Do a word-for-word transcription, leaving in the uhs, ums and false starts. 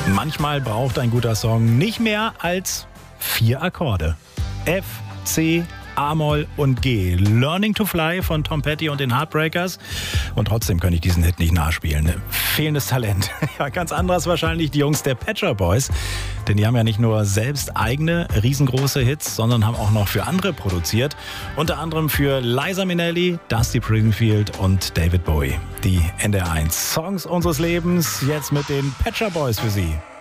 Manchmal braucht ein guter Song nicht mehr als vier Akkorde. F, C, A-Moll und G. Learning to Fly von Tom Petty und den Heartbreakers. Und trotzdem kann ich diesen Hit nicht nachspielen. Fehlendes Talent. Ja, ganz anderes wahrscheinlich die Jungs der Pet Shop Boys. Denn die haben ja nicht nur selbst eigene riesengroße Hits, sondern haben auch noch für andere produziert. Unter anderem für Liza Minnelli, Dusty Springfield und David Bowie. Die N D R eins Songs unseres Lebens jetzt mit den Pet Shop Boys für Sie.